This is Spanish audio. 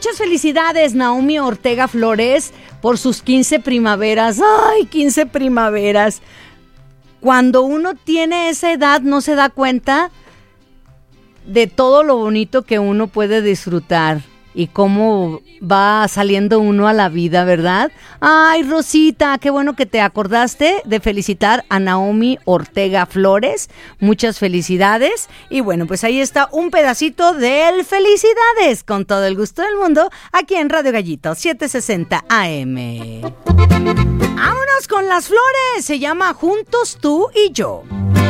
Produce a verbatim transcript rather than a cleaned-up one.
muchas felicidades, Naomi Ortega Flores, por sus quince primaveras. ¡Ay, quince primaveras! Cuando uno tiene esa edad no se da cuenta de todo lo bonito que uno puede disfrutar y cómo va saliendo uno a la vida, ¿verdad? Ay, Rosita, qué bueno que te acordaste de felicitar a Naomi Ortega Flores. Muchas felicidades. Y bueno, pues ahí está un pedacito del Felicidades, con todo el gusto del mundo, aquí en Radio Gallito, setecientos sesenta A M. Vámonos con las flores. Se llama Juntos tú y yo.